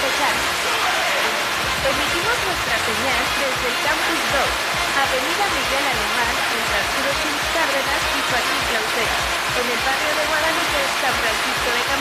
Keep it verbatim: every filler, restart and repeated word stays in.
empezar. Emitimos nuestra señal desde el Campus dos, Avenida Miguel Alemán, entre Arturo Chilz Cárdenas y Joaquín Clausel, en el barrio de Guadalupe, San Francisco de Campeche.